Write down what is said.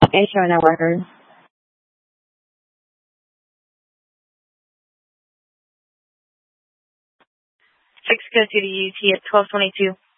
Ain't showing no record. 6 go to the UT at 1222.